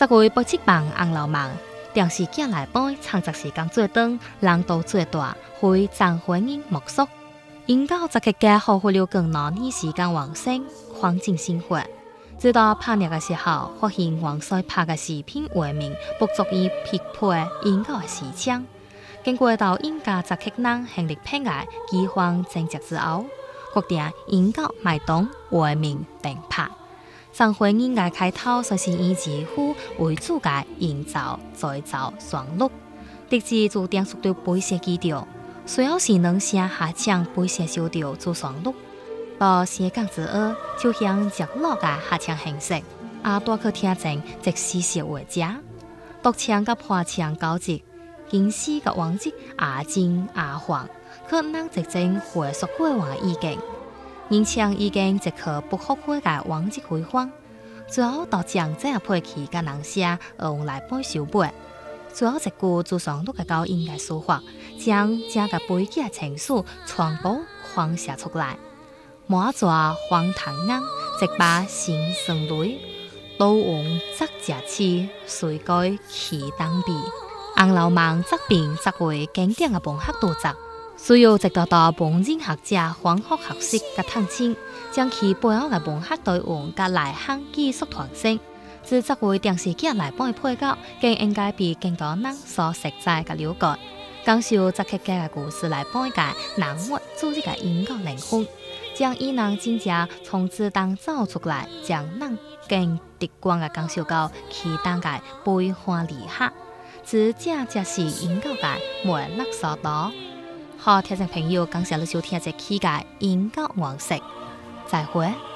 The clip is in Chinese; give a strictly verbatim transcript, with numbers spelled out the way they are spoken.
十位不七棒红楼梦，电视剧内版创作时间最长，人都最大，为张惠英目宿。因到十七家好回了更多年时间旺盛，环境生活。直到拍摄的时候，发现王帅拍的视频画面不足以匹配因狗的时长。经过导演家十七人全力配合、几番争执之后，决定因狗卖动画面并拍。张惠英的开头虽是以几乎为主角营造再造双录，直至注定属于拍摄基调，随后是能写下枪拍摄小调做双录。到写讲之后，就像日落的下枪形式，也多去听见即时实画家，独枪甲破枪交织，惊喜甲往迹也真也晃，可能直正回溯过往的意境。人枪已经一颗不后悔的往迹辉煌，最后到将这个配器甲人写而用来背手背。最后一句做双录的高音的抒发，将这个背景的情绪全部放射出来。满纸黄檀硬，一把新生泪，都用杂食气，随改起当比。红楼梦作品作为经典的文学著作，需要一道道文人学者反复学习甲探亲，将其背后的文学内容甲内涵技术传承。自作为电视剧内版的配角，更应该被更多人所实在甲了解。讲述十七家的故事内版嘅人物组织嘅因果灵魂，将伊人真正从子当走出来，将人更直观嘅感受到其当嘅悲欢离合。这正正是因果嘅魅力所在。好，听众朋友，感谢你收听这期嘅因果往事，再会。